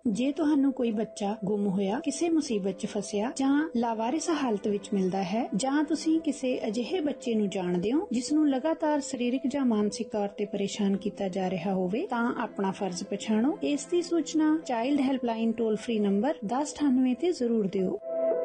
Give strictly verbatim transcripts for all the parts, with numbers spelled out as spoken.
ਜੇ ਤੁਹਾਨੂੰ ਕੋਈ ਬੱਚਾ ਗੁੰਮ ਹੋਇਆ, ਕਿਸੇ ਮੁਸੀਬਤ 'ਚ ਫਸਿਆ ਜਾਂ ਲਾਵਾਰਿਸ ਹਾਲਤ ਵਿੱਚ ਮਿਲਦਾ ਹੈ, ਜਾਂ ਤੁਸੀਂ ਕਿਸੇ ਅਜਿਹੇ ਬੱਚੇ ਨੂੰ ਜਾਣਦੇ ਹੋ ਜਿਸ ਨੂੰ ਲਗਾਤਾਰ ਸਰੀਰਕ ਜਾਂ ਮਾਨਸਿਕ ਤੌਰ ਤੇ ਪਰੇਸ਼ਾਨ ਕੀਤਾ ਜਾ ਰਿਹਾ ਹੋਵੇ, ਤਾਂ ਆਪਣਾ ਫਰਜ਼ ਪਛਾਣੋ। ਇਸ ਦੀ ਸੂਚਨਾ child helpline toll free number ਦਸ ਅਠਾਨਵੇਂ ਤੇ ਜ਼ਰੂਰ ਦਿਓ।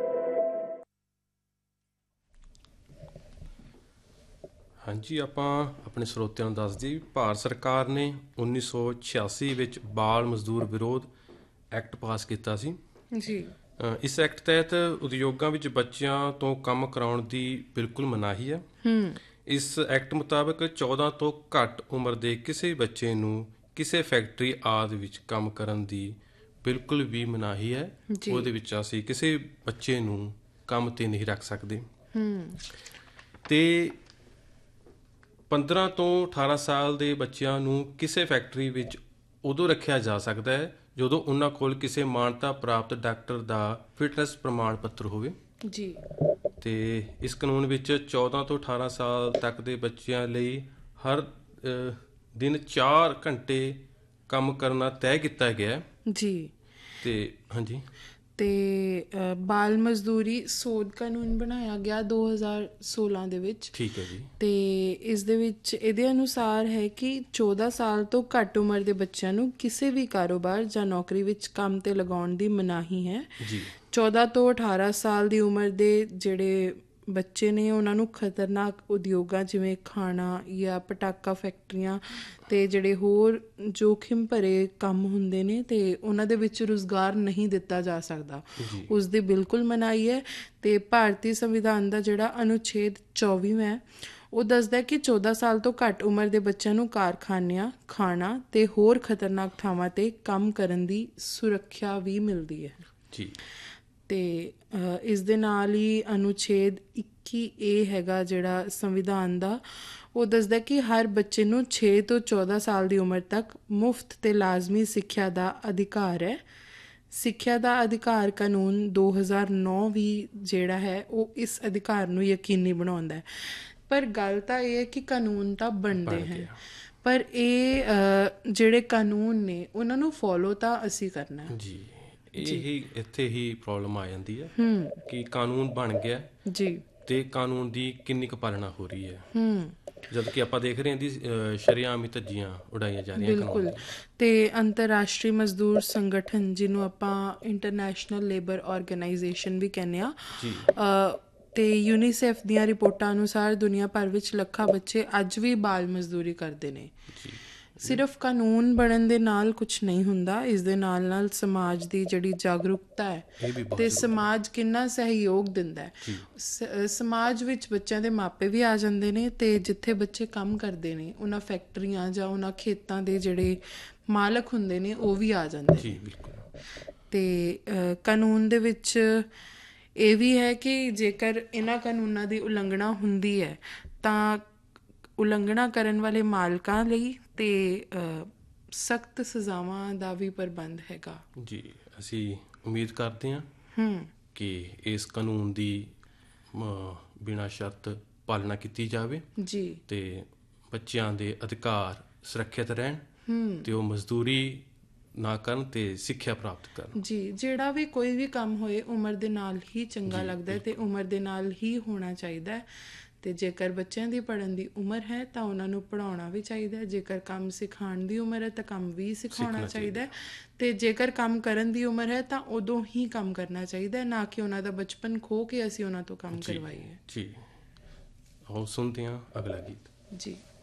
ਹਾਂਜੀ, ਆਪਾਂ ਆਪਣੇ ਸਰੋਤਿਆਂ ਨੂੰ ਦੱਸ ਦਈਏ, ਭਾਰਤ ਸਰਕਾਰ ਨੇ ਉੱਨੀ ਸੌ ਛਿਆਸੀ ਵਿੱਚ ਬਾਲ ਮਜ਼ਦੂਰ ਵਿਰੋਧ ਐਕਟ ਪਾਸ ਕੀਤਾ ਸੀ ਜੀ। ਇਸ ਐਕਟ ਤਹਿਤ ਉਦਯੋਗਾਂ ਵਿੱਚ ਬੱਚਿਆਂ ਤੋਂ ਕੰਮ ਕਰਾਉਣ ਦੀ ਬਿਲਕੁਲ ਮਨਾਹੀ ਹੈ। ਇਸ ਐਕਟ ਮੁਤਾਬਕ ਚੌਦਾਂ ਤੋਂ ਘੱਟ ਉਮਰ ਦੇ ਕਿਸੇ ਬੱਚੇ ਨੂੰ ਕਿਸੇ ਫੈਕਟਰੀ ਆਦਿ ਵਿੱਚ ਕੰਮ ਕਰਨ ਦੀ ਬਿਲਕੁਲ ਵੀ ਮਨਾਹੀ ਹੈ। ਉਹਦੇ ਵਿੱਚ ਅਸੀਂ ਕਿਸੇ ਬੱਚੇ ਨੂੰ ਕੰਮ 'ਤੇ ਨਹੀਂ ਰੱਖ ਸਕਦੇ। ਅਤੇ ਪੰਦਰਾਂ ਤੋਂ ਅਠਾਰਾਂ ਸਾਲ ਦੇ ਬੱਚਿਆਂ ਨੂੰ ਕਿਸੇ ਫੈਕਟਰੀ ਵਿੱਚ ਉਦੋਂ ਰੱਖਿਆ ਜਾ ਸਕਦਾ ਹੈ ਜਦੋਂ ਉਹਨਾਂ ਕੋਲ ਕਿਸੇ ਮਾਨਤਾ ਪ੍ਰਾਪਤ ਡਾਕਟਰ ਦਾ ਫਿਟਨੈਸ ਪ੍ਰਮਾਣ ਪੱਤਰ ਹੋਵੇ ਜੀ। ਅਤੇ ਇਸ ਕਾਨੂੰਨ ਵਿੱਚ ਚੌਦਾਂ ਤੋਂ ਅਠਾਰਾਂ ਸਾਲ ਤੱਕ ਦੇ ਬੱਚਿਆਂ ਲਈ ਹਰ ਦਿਨ ਚਾਰ ਘੰਟੇ ਕੰਮ ਕਰਨਾ ਤੈਅ ਕੀਤਾ ਗਿਆ ਜੀ। ਅਤੇ ਹਾਂਜੀ ਅਤੇ ਬਾਲ ਮਜ਼ਦੂਰੀ ਸੋਧ ਕਾਨੂੰਨ ਬਣਾਇਆ ਗਿਆ ਦੋ ਹਜ਼ਾਰ ਸੋਲਾਂ ਦੇ ਵਿੱਚ। ਠੀਕ ਹੈ ਜੀ। ਅਤੇ ਇਸ ਦੇ ਵਿੱਚ ਇਹਦੇ ਅਨੁਸਾਰ ਹੈ ਕਿ ਚੌਦਾਂ ਸਾਲ ਤੋਂ ਘੱਟ ਉਮਰ ਦੇ ਬੱਚਿਆਂ ਨੂੰ ਕਿਸੇ ਵੀ ਕਾਰੋਬਾਰ ਜਾਂ ਨੌਕਰੀ ਵਿੱਚ ਕੰਮ 'ਤੇ ਲਗਾਉਣ ਦੀ ਮਨਾਹੀ ਹੈ ਜੀ। ਚੌਦਾਂ ਤੋਂ ਅਠਾਰਾਂ ਸਾਲ ਦੀ ਉਮਰ ਦੇ ਜਿਹੜੇ ਬੱਚੇ ਨੇ ਉਹਨਾਂ ਨੂੰ ਖਤਰਨਾਕ ਉਦਯੋਗਾਂ ਜਿਵੇਂ ਖਾਣਾ ਜਾਂ ਪਟਾਕਾ ਫੈਕਟਰੀਆਂ ਅਤੇ ਜਿਹੜੇ ਹੋਰ ਜੋਖਿਮ ਭਰੇ ਕੰਮ ਹੁੰਦੇ ਨੇ ਅਤੇ ਉਹਨਾਂ ਦੇ ਵਿੱਚ ਰੁਜ਼ਗਾਰ ਨਹੀਂ ਦਿੱਤਾ ਜਾ ਸਕਦਾ, ਉਸ ਦੀ ਬਿਲਕੁਲ ਮਨਾਹੀ ਹੈ। ਅਤੇ ਭਾਰਤੀ ਸੰਵਿਧਾਨ ਦਾ ਜਿਹੜਾ ਅਨੁਛੇਦ ਚੌਵੀਵਾਂ ਹੈ ਉਹ ਦੱਸਦਾ ਕਿ ਚੌਦਾਂ ਸਾਲ ਤੋਂ ਘੱਟ ਉਮਰ ਦੇ ਬੱਚਿਆਂ ਨੂੰ ਕਾਰਖਾਨਿਆਂ, ਖਾਣਾ ਅਤੇ ਹੋਰ ਖਤਰਨਾਕ ਥਾਵਾਂ 'ਤੇ ਕੰਮ ਕਰਨ ਦੀ ਸੁਰੱਖਿਆ ਵੀ ਮਿਲਦੀ ਹੈ ਜੀ। ਅਤੇ ਇਸ ਦੇ ਨਾਲ ਹੀ ਅਨੁਛੇਦ ਇੱਕੀ ਏ ਹੈਗਾ ਜਿਹੜਾ ਸੰਵਿਧਾਨ ਦਾ, ਉਹ ਦੱਸਦਾ ਕਿ ਹਰ ਬੱਚੇ ਨੂੰ ਛੇ ਤੋਂ ਚੌਦਾਂ ਸਾਲ ਦੀ ਉਮਰ ਤੱਕ ਮੁਫਤ ਅਤੇ ਲਾਜ਼ਮੀ ਸਿੱਖਿਆ ਦਾ ਅਧਿਕਾਰ ਹੈ। ਸਿੱਖਿਆ ਦਾ ਅਧਿਕਾਰ ਕਾਨੂੰਨ ਦੋ ਹਜ਼ਾਰ ਨੌ ਵੀ ਜਿਹੜਾ ਹੈ ਉਹ ਇਸ ਅਧਿਕਾਰ ਨੂੰ ਯਕੀਨੀ ਬਣਾਉਂਦਾ ਹੈ। ਪਰ ਗੱਲ ਤਾਂ ਇਹ ਹੈ ਕਿ ਕਾਨੂੰਨ ਤਾਂ ਬਣਦੇ ਹੈ, ਪਰ ਇਹ ਜਿਹੜੇ ਕਾਨੂੰਨ ਨੇ ਉਹਨਾਂ ਨੂੰ ਫੋਲੋ ਤਾਂ ਅਸੀਂ ਕਰਨਾ ਜੀ। ਇਹੀ ਇੱਥੇ ਹੀ ਪ੍ਰੋਬਲਮ ਆ ਜਾਂਦੀ ਹੈ ਕਿ ਕਾਨੂੰਨ ਬਣ ਗਿਆ ਜੀ ਅਤੇ ਕਾਨੂੰਨ ਦੀ ਕਿੰਨੀ ਕੁ ਪਾਲਣਾ ਹੋ ਰਹੀ ਹੈ, ਜਦ ਕਿ ਆਪਾਂ ਦੇਖ ਰਹੇ ਹਾਂ ਦੀ ਸ਼ਰੇਆਮ ਹੀ ਧੱਜੀਆਂ ਉਡਾਈਆਂ ਜਾ ਰਹੀਆਂ। ਬਿਲਕੁਲ। ਅਤੇ ਅੰਤਰਰਾਸ਼ਟਰੀ ਮਜ਼ਦੂਰ ਸੰਗਠਨ ਜਿਹਨੂੰ ਆਪਾਂ ਇੰਟਰਨੈਸ਼ਨਲ ਲੇਬਰ ਔਰਗਨਾਈਜੇਸ਼ਨ ਵੀ ਕਹਿੰਦੇ ਹਾਂ, ਅਤੇ ਯੂਨੀਸੈਫ ਦੀਆਂ ਰਿਪੋਰਟਾਂ ਅਨੁਸਾਰ ਦੁਨੀਆ ਭਰ ਵਿੱਚ ਲੱਖਾਂ ਬੱਚੇ ਅੱਜ ਵੀ ਬਾਲ ਮਜ਼ਦੂਰੀ ਕਰਦੇ ਨੇ। ਸਿਰਫ ਕਾਨੂੰਨ ਬਣਨ ਦੇ ਨਾਲ ਕੁਛ ਨਹੀਂ ਹੁੰਦਾ, ਇਸ ਦੇ ਨਾਲ ਨਾਲ ਸਮਾਜ ਦੀ ਜਿਹੜੀ ਜਾਗਰੂਕਤਾ ਹੈ ਅਤੇ ਸਮਾਜ ਕਿੰਨਾ ਸਹਿਯੋਗ ਦਿੰਦਾ ਹੈ। ਸ ਸਮਾਜ ਵਿੱਚ ਬੱਚਿਆਂ ਦੇ ਮਾਪੇ ਵੀ ਆ ਜਾਂਦੇ ਨੇ ਅਤੇ ਜਿੱਥੇ ਬੱਚੇ ਕੰਮ ਕਰਦੇ ਨੇ ਉਹਨਾਂ ਫੈਕਟਰੀਆਂ ਜਾਂ ਉਹਨਾਂ ਖੇਤਾਂ ਦੇ ਜਿਹੜੇ ਮਾਲਕ ਹੁੰਦੇ ਨੇ ਉਹ ਵੀ ਆ ਜਾਂਦੇ ਨੇ। ਅਤੇ ਕਾਨੂੰਨ ਦੇ ਵਿੱਚ ਇਹ ਵੀ ਹੈ ਕਿ ਜੇਕਰ ਇਹਨਾਂ ਕਾਨੂੰਨਾਂ ਦੀ ਉਲੰਘਣਾ ਹੁੰਦੀ ਹੈ ਤਾਂ ਉਲੰਘਣਾ ਕਰਨ ਵਾਲੇ ਮਾਲਕਾਂ ਲਈ ਅਤੇ ਸਖਤ ਸਜ਼ਾਵਾਂ ਦਾ ਵੀ ਪ੍ਰਬੰਧ ਹੈਗਾ ਜੀ। ਅਸੀਂ ਉਮੀਦ ਕਰਦੇ ਹਾਂ ਕਿ ਇਸ ਕਾਨੂੰਨ ਦੀ ਬਿਨਾਂ ਸ਼ਰਤ ਪਾਲਣਾ ਕੀਤੀ ਜਾਵੇ ਜੀ ਅਤੇ ਬੱਚਿਆਂ ਦੇ ਅਧਿਕਾਰ ਸੁਰੱਖਿਅਤ ਰਹਿਣ ਅਤੇ ਉਹ ਮਜ਼ਦੂਰੀ ਨਾ ਕਰਨ ਅਤੇ ਸਿੱਖਿਆ ਪ੍ਰਾਪਤ ਕਰਨ ਜੀ। ਜਿਹੜਾ ਵੀ ਕੋਈ ਵੀ ਕੰਮ ਹੋਏ ਉਮਰ ਦੇ ਨਾਲ ਹੀ ਚੰਗਾ ਲੱਗਦਾ ਅਤੇ ਉਮਰ ਦੇ ਨਾਲ ਹੀ ਹੋਣਾ ਚਾਹੀਦਾ। ਅਤੇ ਜੇਕਰ ਬੱਚਿਆਂ ਦੀ ਪੜ੍ਹਨ ਦੀ ਉਮਰ ਹੈ ਤਾਂ ਉਹਨਾਂ ਨੂੰ ਪੜ੍ਹਾਉਣਾ ਵੀ ਚਾਹੀਦਾ, ਜੇਕਰ ਕੰਮ ਸਿਖਾਉਣ ਦੀ ਉਮਰ ਹੈ ਤਾਂ ਕੰਮ ਵੀ ਸਿਖਾਉਣਾ ਚਾਹੀਦਾ, ਅਤੇ ਜੇਕਰ ਕੰਮ ਕਰਨ ਦੀ ਉਮਰ ਹੈ ਤਾਂ ਉਦੋਂ ਹੀ ਕੰਮ ਕਰਨਾ ਚਾਹੀਦਾ, ਨਾ ਕਿ ਉਹਨਾਂ ਦਾ ਬਚਪਨ ਖੋਹ ਕੇ ਅਸੀਂ ਉਹਨਾਂ ਤੋਂ ਕੰਮ ਕਰਵਾਈਏ ਜੀ। ਹੁਣ ਸੁਣਦੇ ਹਾਂ ਅਗਲਾ ਗੀਤ ਜੀ।